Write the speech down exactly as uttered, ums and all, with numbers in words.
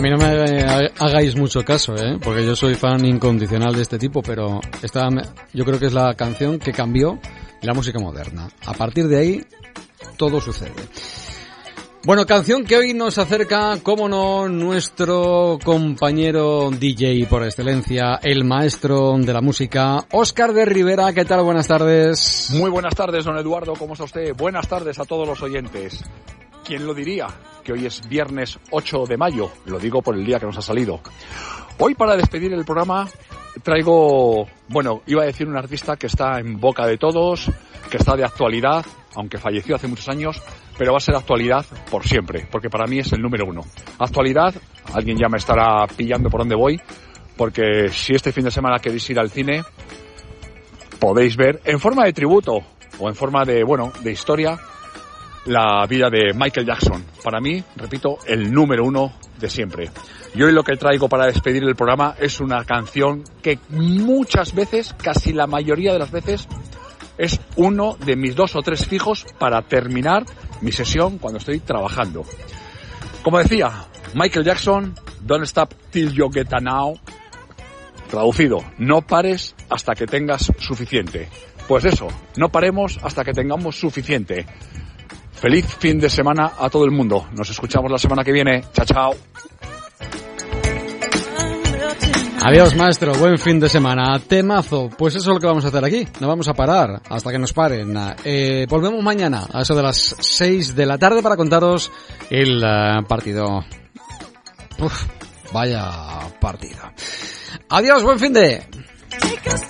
mí no me hagáis mucho caso, ¿eh? Porque yo soy fan incondicional de este tipo, pero esta yo creo que es la canción que cambió la música moderna. A partir de ahí, todo sucede. Bueno, canción que hoy nos acerca, cómo no, nuestro compañero D J por excelencia, el maestro de la música, Óscar de Rivera. ¿Qué tal? Buenas tardes. Muy buenas tardes, don Eduardo. ¿Cómo está usted? Buenas tardes a todos los oyentes. ¿Quién lo diría? Que hoy es viernes ocho de mayo. Lo digo por el día que nos ha salido. Hoy, para despedir el programa, traigo, bueno, iba a decir un artista que está en boca de todos, que está de actualidad, aunque falleció hace muchos años, pero va a ser actualidad por siempre, porque para mí es el número uno. Actualidad, alguien ya me estará pillando por dónde voy, porque si este fin de semana queréis ir al cine, podéis ver, en forma de tributo, o en forma de, bueno, de historia, la vida de Michael Jackson. Para mí, repito, el número uno de siempre. Y hoy lo que traigo para despedir el programa es una canción que muchas veces, casi la mayoría de las veces, es uno de mis dos o tres fijos para terminar mi sesión cuando estoy trabajando. Como decía, Michael Jackson, Don't Stop Till You Get Enough. Traducido, no pares hasta que tengas suficiente. Pues eso, no paremos hasta que tengamos suficiente. Feliz fin de semana a todo el mundo. Nos escuchamos la semana que viene. Chao, chao. Adiós, maestro. Buen fin de semana. Temazo. Pues eso es lo que vamos a hacer aquí. No vamos a parar hasta que nos paren. Eh, volvemos mañana a eso de las seis de la tarde para contaros el uh, partido. Uf, vaya partido. Adiós, buen fin de...